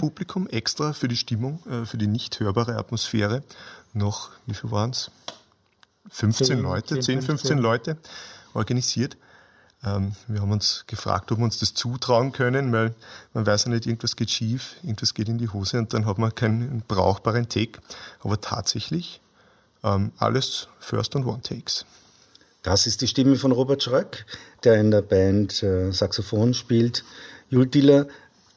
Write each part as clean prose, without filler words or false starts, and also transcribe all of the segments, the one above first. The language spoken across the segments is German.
Publikum extra für die Stimmung, für die nicht hörbare Atmosphäre noch, wie viel waren es? 15 Leute organisiert. Wir haben uns gefragt, ob wir uns das zutrauen können, weil man weiß ja nicht, irgendwas geht schief, irgendwas geht in die Hose und dann hat man keinen brauchbaren Take. Aber tatsächlich alles First and One Takes. Das ist die Stimme von Robert Schröck, der in der Band Saxophon spielt. Jultila,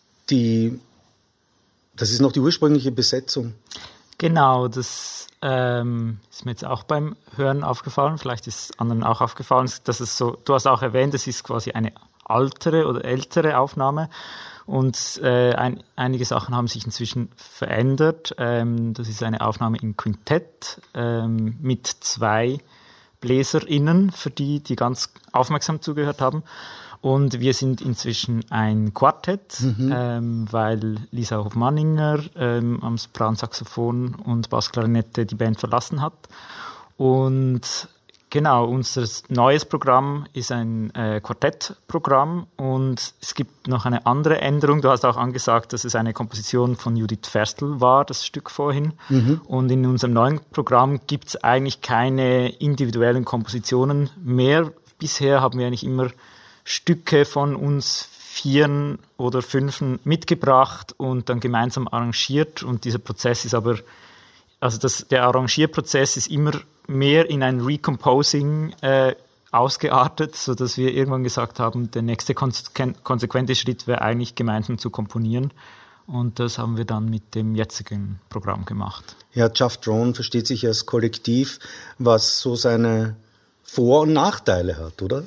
das ist noch die ursprüngliche Besetzung. Genau, das ist mir jetzt auch beim Hören aufgefallen, vielleicht ist es anderen auch aufgefallen, dass es so, du hast auch erwähnt, es ist quasi eine ältere Aufnahme und einige Sachen haben sich inzwischen verändert. Das ist eine Aufnahme in Quintett mit 2 BläserInnen, für die ganz aufmerksam zugehört haben. Und wir sind inzwischen ein Quartett, weil Lisa Hofmanninger am Sopran-Saxophon und Bassklarinette die Band verlassen hat. Und genau, unser neues Programm ist ein Quartettprogramm und es gibt noch eine andere Änderung. Du hast auch angesagt, dass es eine Komposition von Judith Ferstl war, das Stück vorhin. Und in unserem neuen Programm gibt es eigentlich keine individuellen Kompositionen mehr. Bisher haben wir eigentlich immer Stücke von uns 4 oder 5 mitgebracht und dann gemeinsam arrangiert. Und dieser Prozess ist aber, der Arrangierprozess ist immer mehr in ein Recomposing ausgeartet, sodass wir irgendwann gesagt haben, der nächste konsequente Schritt wäre eigentlich gemeinsam zu komponieren. Und das haben wir dann mit dem jetzigen Programm gemacht. Ja, Tough Drone versteht sich als Kollektiv, was so seine Vor- und Nachteile hat, oder?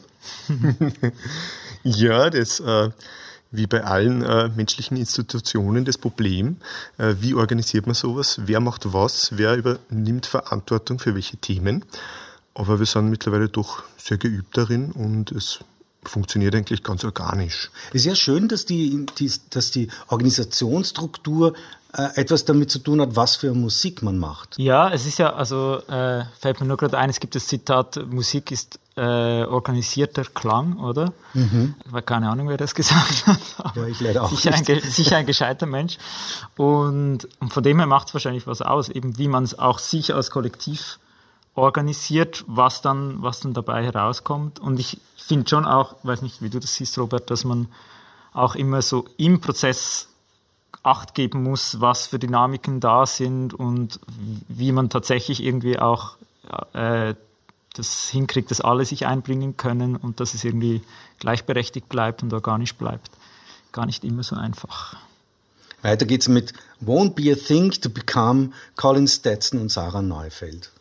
Ja, das wie bei allen menschlichen Institutionen das Problem, wie organisiert man sowas, wer macht was, wer übernimmt Verantwortung für welche Themen. Aber wir sind mittlerweile doch sehr geübt darin und es funktioniert eigentlich ganz organisch. Es ist ja schön, dass die Organisationsstruktur etwas damit zu tun hat, was für Musik man macht. Ja, es ist ja, fällt mir nur gerade ein, es gibt das Zitat, Musik ist organisierter Klang, oder? Keine Ahnung, wer das gesagt hat. Ja, ich leider auch sicher ein gescheiter Mensch. Und von dem her macht es wahrscheinlich was aus, eben wie man es auch sich als Kollektiv organisiert, was dann dabei herauskommt. Und ich finde schon auch, weiß nicht, wie du das siehst, Robert, dass man auch immer so im Prozess Acht geben muss, was für Dynamiken da sind und wie man tatsächlich irgendwie auch das hinkriegt, dass alle sich einbringen können und dass es irgendwie gleichberechtigt bleibt und organisch bleibt. Gar nicht immer so einfach. Weiter geht's mit Won't Be a Thing to Become, Colin Stetson und Sarah Neufeld.